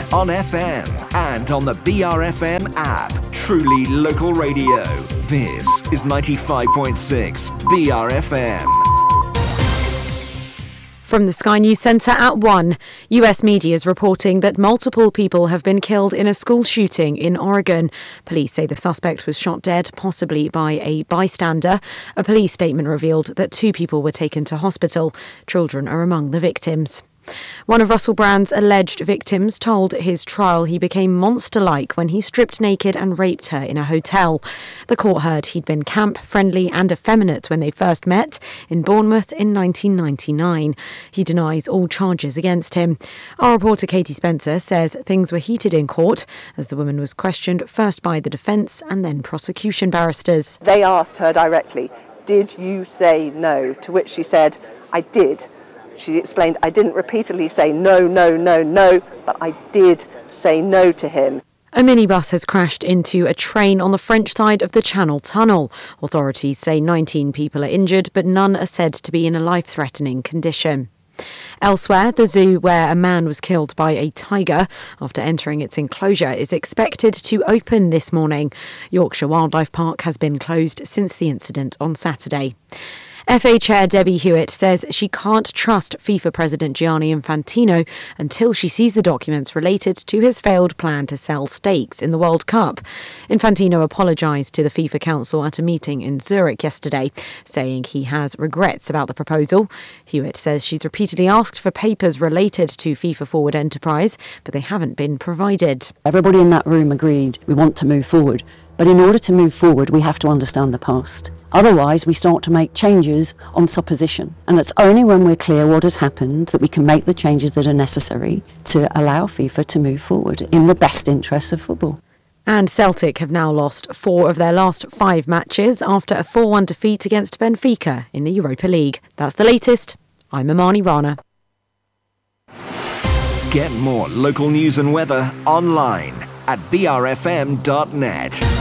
on FM and on the BRFM app. Truly local radio. This is 95.6 BRFM. From the Sky News Centre at 1, US media is reporting that multiple people have been killed in a school shooting in Oregon. Police say the suspect was shot dead, possibly by a bystander. A police statement revealed that 2 people were taken to hospital. Children are among the victims. One of Russell Brand's alleged victims told his trial he became monster-like when he stripped naked and raped her in a hotel. The court heard he'd been camp, friendly and effeminate when they first met in Bournemouth in 1999. He denies all charges against him. Our reporter Katie Spencer says things were heated in court as the woman was questioned first by the defence and then prosecution barristers. They asked her directly, "Did you say no?" To which she said, "I did." She explained, "I didn't repeatedly say no, no, no, no, but I did say no to him." A minibus has crashed into a train on the French side of the Channel Tunnel. Authorities say 19 people are injured, but none are said to be in a life-threatening condition. Elsewhere, the zoo where a man was killed by a tiger after entering its enclosure is expected to open this morning. Yorkshire Wildlife Park has been closed since the incident on Saturday. FA Chair Debbie Hewitt says she can't trust FIFA President Gianni Infantino until she sees the documents related to his failed plan to sell stakes in the World Cup. Infantino apologised to the FIFA Council at a meeting in Zurich yesterday, saying he has regrets about the proposal. Hewitt says she's repeatedly asked for papers related to FIFA Forward Enterprise, but they haven't been provided. Everybody in that room agreed we want to move forward. But in order to move forward, we have to understand the past. Otherwise, we start to make changes on supposition. And it's only when we're clear what has happened that we can make the changes that are necessary to allow FIFA to move forward in the best interests of football. And Celtic have now lost 4 of their last 5 matches after a 4-1 defeat against Benfica in the Europa League. That's the latest. I'm Imani Rana. Get more local news and weather online at brfm.net.